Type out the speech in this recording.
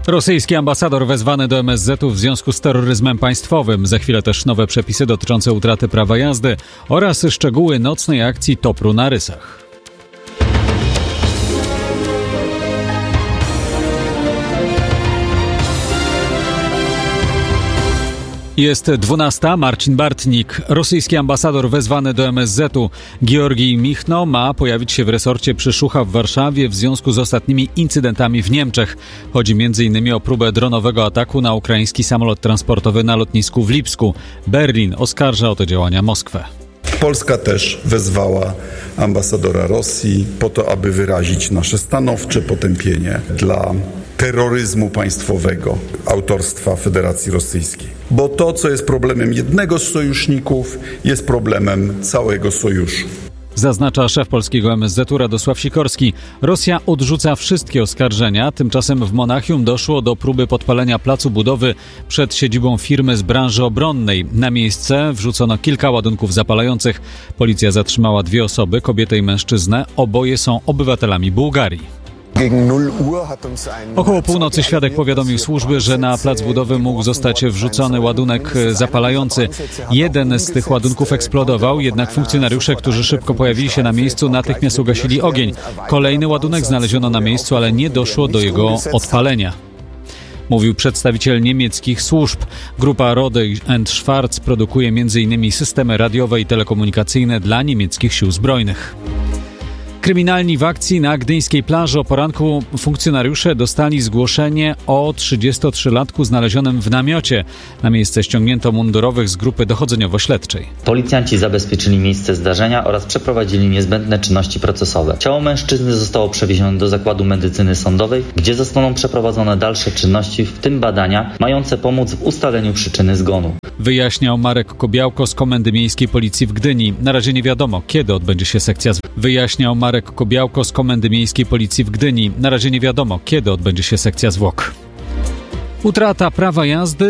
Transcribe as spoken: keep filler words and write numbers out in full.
Rosyjski ambasador wezwany do M S Z-u w związku z terroryzmem państwowym. Za chwilę też nowe przepisy dotyczące utraty prawa jazdy oraz szczegóły nocnej akcji Topru na Rysach. Jest dwunasta. Marcin Bartnik. Rosyjski ambasador wezwany do M S Z-u. Georgij Michno ma pojawić się w resorcie Przyszucha w Warszawie w związku z ostatnimi incydentami w Niemczech. Chodzi między innymi o próbę dronowego ataku na ukraiński samolot transportowy na lotnisku w Lipsku. Berlin oskarża o te działania Moskwę. Polska też wezwała ambasadora Rosji po to, aby wyrazić nasze stanowcze potępienie dla terroryzmu państwowego autorstwa Federacji Rosyjskiej. Bo to, co jest problemem jednego z sojuszników, jest problemem całego sojuszu. Zaznacza szef polskiego M S Z-u Radosław Sikorski. Rosja odrzuca wszystkie oskarżenia. Tymczasem w Monachium doszło do próby podpalenia placu budowy przed siedzibą firmy z branży obronnej. Na miejsce wrzucono kilka ładunków zapalających. Policja zatrzymała dwie osoby, kobietę i mężczyznę. Oboje są obywatelami Bułgarii. Około północy świadek powiadomił służby, że na plac budowy mógł zostać wrzucony ładunek zapalający. Jeden z tych ładunków eksplodował, jednak funkcjonariusze, którzy szybko pojawili się na miejscu, natychmiast ugasili ogień. Kolejny ładunek znaleziono na miejscu, ale nie doszło do jego odpalenia. Mówił przedstawiciel niemieckich służb. Grupa Rode and Schwarz produkuje m.in. systemy radiowe i telekomunikacyjne dla niemieckich sił zbrojnych. Kryminalni w akcji na gdyńskiej plaży. O poranku funkcjonariusze dostali zgłoszenie o trzydziestotrzylatku znalezionym w namiocie. Na miejsce ściągnięto mundurowych z grupy dochodzeniowo-śledczej. Policjanci zabezpieczyli miejsce zdarzenia oraz przeprowadzili niezbędne czynności procesowe. Ciało mężczyzny zostało przewiezione do Zakładu Medycyny Sądowej, gdzie zostaną przeprowadzone dalsze czynności, w tym badania, mające pomóc w ustaleniu przyczyny zgonu. Wyjaśniał Marek Kobiałko z Komendy Miejskiej Policji w Gdyni. Na razie nie wiadomo, kiedy odbędzie się sekcja zwłok. Wyjaśniał Marek Kobiałko z Komendy Miejskiej Policji w Gdyni. Na razie nie wiadomo, kiedy odbędzie się sekcja zwłok. Utrata prawa jazdy